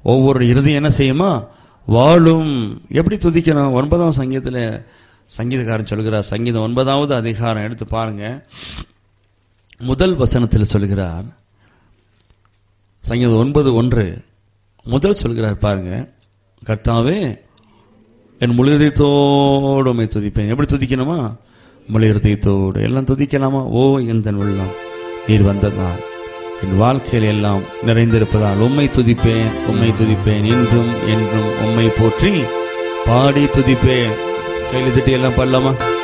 ஒவ்வொரு இருதயம் என்ன செய்யுமா? வாழும். எப்படி துதிக்கணும்? 9ஆம் சங்கீதத்தில் சங்கீதக்காரன் சொல்கிறார். சங்கீதம் 9வது அதிகாரம் எடுத்து பாருங்க. முதல் வசனத்தில் சொல்கிறார். சங்கீதம் 9:1 முதல் சொல்கிறார் பாருங்க. கர்த்தாவே, என் முழு இதயத்தோடு உம்மை துதிப்பேன். எப்படி துதிக்கணுமா? முழு இதயத்தோடு. எல்லாம் துதிக்கலாமா? ஓ என் உள்ளம் நீர் வந்ததால் என் வாழ்க்கையில் எல்லாம் நிறைந்திருப்பதால் உம்மை துதிப்பேன், உம்மை துதிப்பேன், என்றும் என்றும் உம்மை போற்றி பாடி துதிப்பேன். கையில் திட்டி எல்லாம் பாடலாமா?